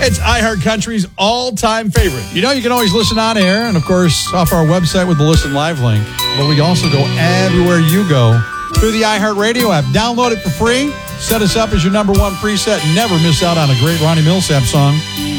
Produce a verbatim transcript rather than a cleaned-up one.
It's iHeartCountry's all-time favorite. You know, you can always listen on air and, of course, off our website with the Listen Live link. But we also go everywhere you go through the iHeartRadio app. Download it for free. Set us up as your number one preset. Never miss out on a great Ronnie Millsap song.